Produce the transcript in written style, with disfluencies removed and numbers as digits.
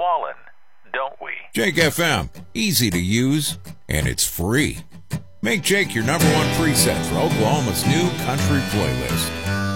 Wallen, don't we? Jake FM, easy to use, and it's free. Make Jake your number one preset for Oklahoma's new country playlist.